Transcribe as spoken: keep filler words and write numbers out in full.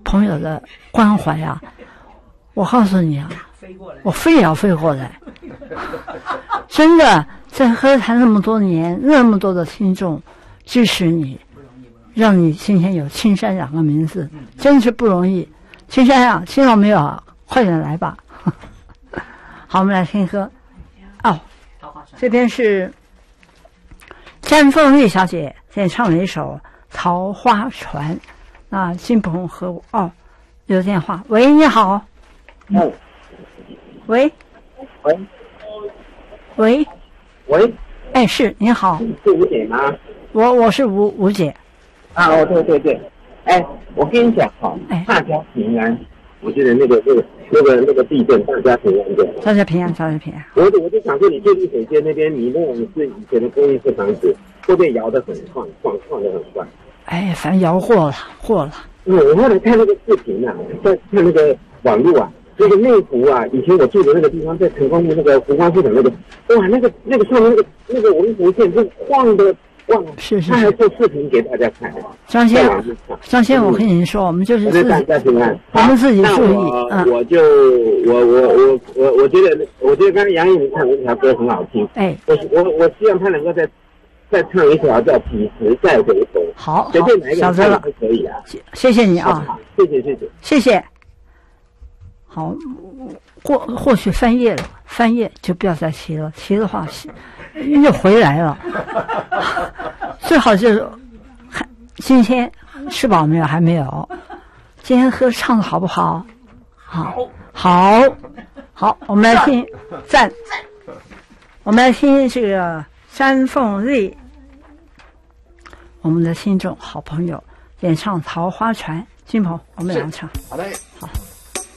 朋友的关怀啊，我告诉你啊，我非要飞过来。真的，在歌坛那么多年，那么多的听众支持你，让你今天有青山两个名字，真是不容易。青山啊，听到没有啊？快点来吧。好，我们来听歌。哦，这边是詹凤丽小姐演唱了一首《桃花船》。那金鹏和我哦，有电话。喂，你好。 嗯。 喂。 喂。 喂。 喂。 哎，是您好。 是吴姐吗？ 我我是吴吴姐。 啊，哦，对对对。哎，我跟你讲哈， 哎， 大家平安。我觉得那个那个那个那个地震，大家平安的。 大家平安，大家平安。 我我就想说，你建立水街那边，你那种是以前的公寓式房子，会不会摇得很晃，晃晃得很快？ 哎，反正摇过了，过了。 嗯，我后来看那个视频啊，在看那个网络啊，那个内湖啊，以前我住的那个地方，在成功路那个湖光市场那个，哇，那个那个上面那个那个文湖线，就晃的。哇， 是是是， 他还做视频给大家看。 张先生，张先生，我跟您说，我们就是自己， 大家平安， 我们自己注意。 嗯，我就我我我我我觉得，我觉得刚才杨钰莹唱的那条歌很好听。 哎， 我我我希望他能够再再唱一条叫《几时再回头》。 好， 随便哪一个唱都可以啊。 谢谢你啊， 谢谢谢谢谢谢。好，或或许翻页了，翻页就不要再提了，提的话又回来了。最好就是还今天吃饱没有？还没有。今天歌唱的好不好？好，好，好，我们来听赞。我们来听这个詹凤丽，我们的听众好朋友演唱《桃花船》。金鹏，我们俩唱。 好嘞， 好。